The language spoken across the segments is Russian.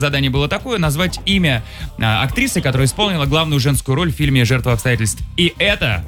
Задание было такое: назвать имя актрисы, которая исполнила главную женскую роль в фильме «Жертва обстоятельств». И это...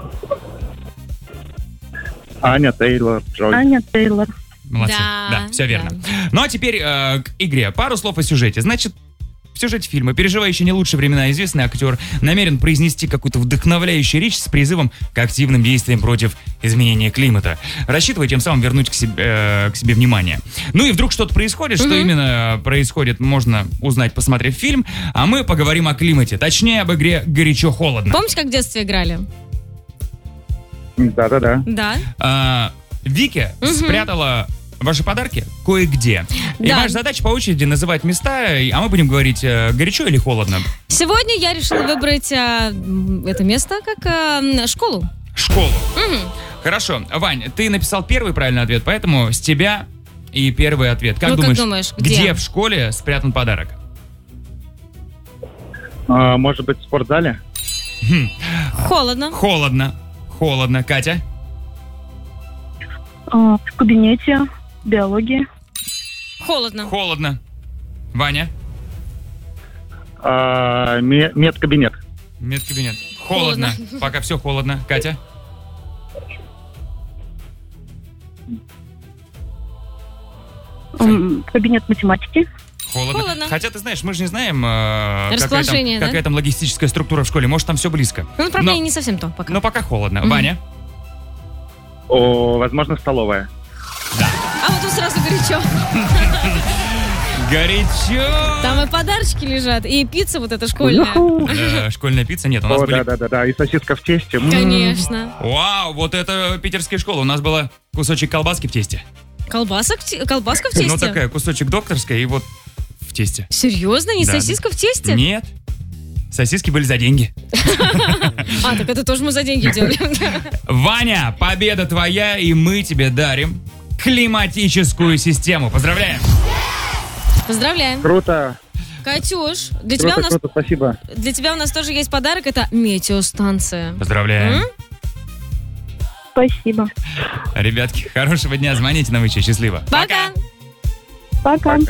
Аня Тейлор-Джой. Аня Тейлор. Молодцы. Да, все верно. Ну а теперь к игре. Пару слов о сюжете. Значит, в сюжете фильма переживающий не лучшие времена известный актер намерен произнести какую-то вдохновляющую речь с призывом к активным действиям против изменения климата, рассчитывая тем самым вернуть к себе внимание. Ну и вдруг что-то происходит, что именно происходит, можно узнать, посмотрев фильм, а мы поговорим о климате, точнее об игре «Горячо-холодно». Помните, как в детстве играли? Да-да-да. Да. Вики спрятала ваши подарки кое-где. И Да. ваша задача по очереди называть места, а мы будем говорить, горячо или холодно. Сегодня я решила выбрать это место как школу. Школу. Хорошо. Вань, ты написал первый правильный ответ, поэтому с тебя и первый ответ. Как Ну, как думаешь, думаешь, где где? в школе спрятан подарок? Может быть, в спортзале? Холодно. Холодно. Катя? В кабинете биологии. Холодно. Холодно. Ваня? Медкабинет. Медкабинет. Холодно. Пока все холодно. Катя? Кабинет математики. Холодно. Хотя, ты знаешь, мы же не знаем, Расположение, какая там логистическая структура в школе. Может, там все близко. Ну, направление не совсем то пока. Но пока холодно. Ваня? Возможно, столовая. А вот тут сразу горячо. Горячо! Там и подарочки лежат, и пицца вот эта школьная. Школьная пицца? Нет, у нас были... Да. И сосиска в тесте. Конечно. Вау, вот это питерская школа. У нас была кусочек колбаски в тесте. Колбаска в тесте? Ну, такая, кусочек докторская и вот в тесте. Серьезно? Не Да. сосиска в тесте? Нет. Сосиски были за деньги. Так это тоже мы за деньги делали. Ваня, победа твоя, и мы тебе дарим климатическую систему. Поздравляем! Поздравляем. Круто. Катюш, для тебя Спасибо. у нас тоже есть подарок. Это метеостанция. Поздравляем. Спасибо. Ребятки, хорошего дня. Звоните на вычет. Счастливо. Пока. Пока.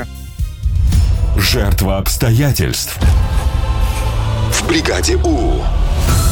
Жертва обстоятельств. В бригаде У.